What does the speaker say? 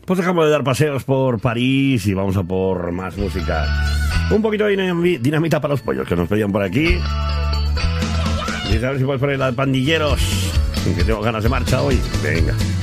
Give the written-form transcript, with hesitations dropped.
Pues dejamos de dar paseos por París y vamos a por más música. Un poquito de dinamita para los pollos que nos pedían por aquí. Dice, a ver si puedes poner la de Pandilleros, que tengo ganas de marcha hoy. Venga.